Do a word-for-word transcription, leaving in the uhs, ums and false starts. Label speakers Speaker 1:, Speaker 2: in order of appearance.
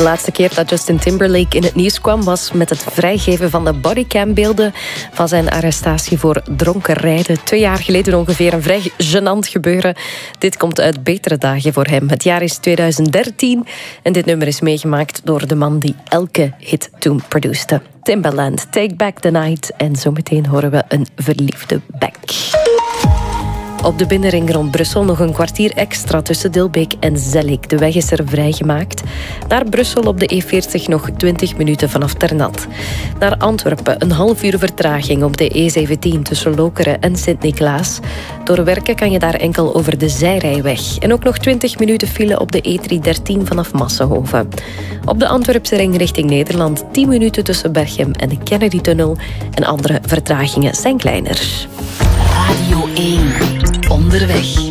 Speaker 1: laatste keer dat Justin Timberlake in het nieuws kwam was met het vrijgeven van de bodycambeelden van zijn arrestatie voor dronken rijden. Twee jaar geleden ongeveer, een vrij gênant gebeuren. Dit komt uit betere dagen voor hem. Het jaar is tweeduizend dertien en dit nummer is meegemaakt door de man die elke hit toen produceerde. Timbaland, Take Back the Night. En zometeen horen we een verliefde Beck. Op de binnenring rond Brussel nog een kwartier extra tussen Dilbeek en Zellik. De weg is er vrijgemaakt. Naar Brussel op de E veertig nog twintig minuten vanaf Ternat. Naar Antwerpen een half uur vertraging op de E zeventien tussen Lokeren en Sint-Niklaas. Door werken kan je daar enkel over de zijrijweg. En ook nog twintig minuten file op de E driehonderddertien vanaf Massenhoven. Op de Antwerpse ring richting Nederland tien minuten tussen Berchem en de Kennedy-tunnel. En andere vertragingen zijn kleiner.
Speaker 2: Radio één. Onderweg.